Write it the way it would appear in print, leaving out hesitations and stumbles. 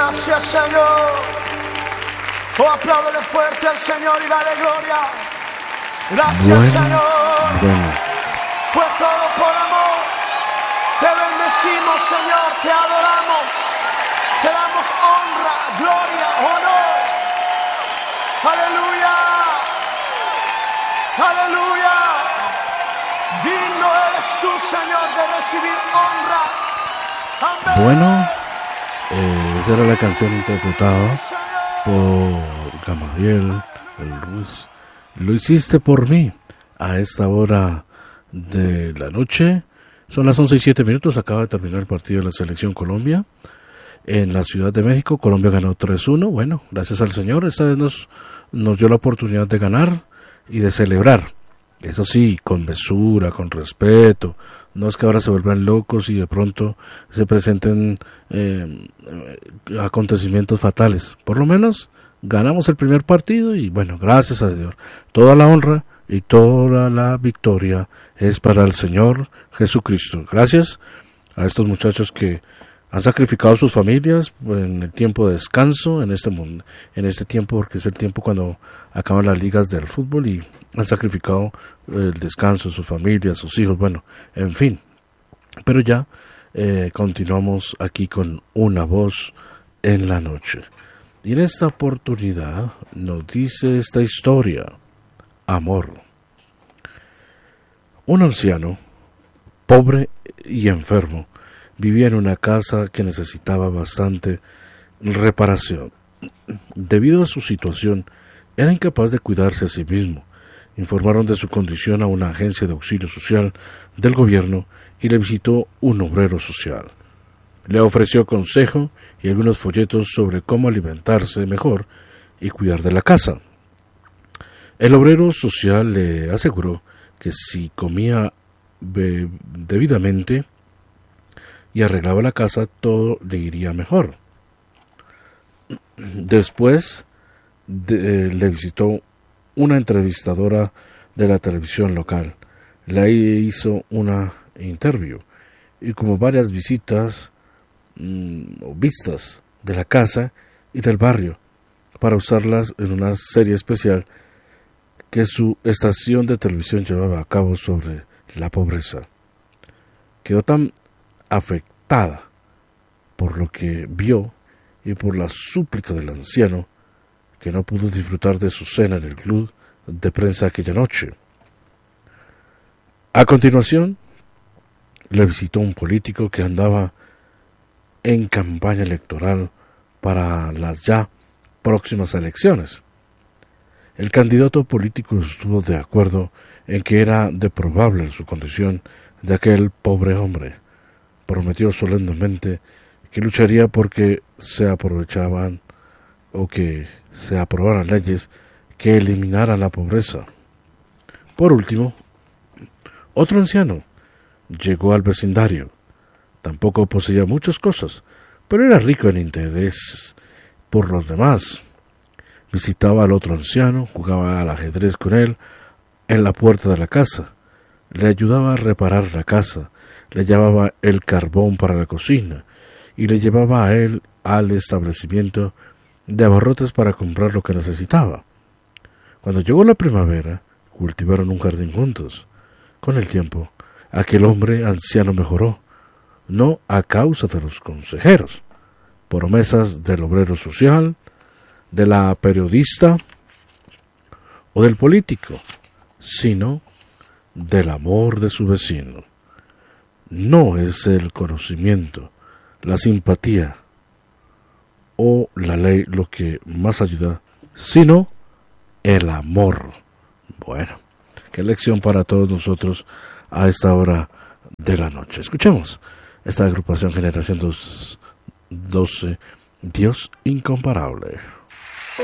Gracias, Señor. Oh, apláudele fuerte al Señor y dale gloria. Gracias, Señor. Fue todo por amor. Te bendecimos, Señor. Te adoramos. Te damos honra, gloria, honor. Aleluya. Aleluya. Digno eres tú, Señor, de recibir honra. Amén. Bueno, esa era la canción interpretada por Gamaliel el Ruiz. Lo hiciste por mí. A esta hora de la noche son las 11:07. Acaba de terminar el partido de la Selección Colombia en la Ciudad de México. Colombia ganó 3-1. Bueno, gracias al Señor, esta vez nos dio la oportunidad de ganar y de celebrar. Eso sí, con mesura, con respeto. No es que ahora se vuelvan locos y de pronto se presenten acontecimientos fatales. Por lo menos ganamos el primer partido y bueno, gracias a Dios. Toda la honra y toda la victoria es para el Señor Jesucristo. Gracias a estos muchachos que han sacrificado sus familias en el tiempo de descanso, en este mundo, en este tiempo, porque es el tiempo cuando acaban las ligas del fútbol y han sacrificado el descanso, sus familias, sus hijos, bueno, en fin. Pero ya continuamos aquí con Una Voz en la Noche. Y en esta oportunidad nos dice esta historia, Amor. Un anciano, pobre y enfermo, vivía en una casa que necesitaba bastante reparación. Debido a su situación, era incapaz de cuidarse a sí mismo. Informaron de su condición a una agencia de auxilio social del gobierno y le visitó un obrero social. Le ofreció consejo y algunos folletos sobre cómo alimentarse mejor y cuidar de la casa. El obrero social le aseguró que si comía debidamente y arreglaba la casa, todo le iría mejor. Después le visitó una entrevistadora de la televisión local. Le hizo una interview y como varias visitas o vistas de la casa y del barrio para usarlas en una serie especial que su estación de televisión llevaba a cabo sobre la pobreza. Quedó tan afectada por lo que vio y por la súplica del anciano que no pudo disfrutar de su cena en el club de prensa aquella noche. A continuación, le visitó un político que andaba en campaña electoral para las ya próximas elecciones. El candidato político estuvo de acuerdo en que era deplorable su condición de aquel pobre hombre. Prometió solemnemente que lucharía porque se aprovechaban o que se aprobaran leyes que eliminaran la pobreza. Por último, otro anciano llegó al vecindario. Tampoco poseía muchas cosas, pero era rico en interés por los demás. Visitaba al otro anciano, jugaba al ajedrez con él en la puerta de la casa, le ayudaba a reparar la casa, le llevaba el carbón para la cocina y le llevaba a él al establecimiento de abarrotes para comprar lo que necesitaba. Cuando llegó la primavera, cultivaron un jardín juntos. Con el tiempo, aquel hombre anciano mejoró, no a causa de los consejeros, promesas del obrero social, de la periodista o del político, sino del amor de su vecino. No es el conocimiento, la simpatía o la ley lo que más ayuda, sino el amor. Bueno, qué lección para todos nosotros a esta hora de la noche. Escuchemos esta agrupación Generación 12, Dios Incomparable.